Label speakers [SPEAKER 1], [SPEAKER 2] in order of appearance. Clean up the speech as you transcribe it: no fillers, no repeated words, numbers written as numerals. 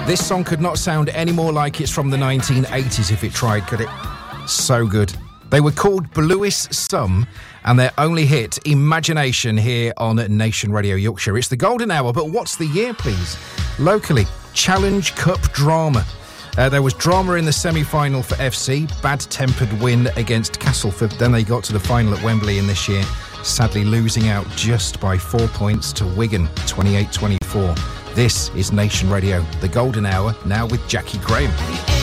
[SPEAKER 1] This song could not sound any more like it's from the 1980s if it tried, could it? So good. They were called Blues Sum, and their only hit, Imagination, here on Nation Radio Yorkshire. It's the golden hour, but what's the year, please? Locally, Challenge Cup drama. There was drama in the semi-final for FC, bad-tempered win against Castleford. Then they got to the final at Wembley in this year, sadly losing out just by 4 points to Wigan, 28-24. This is Nation Radio, the golden hour, now with Jackie Graham.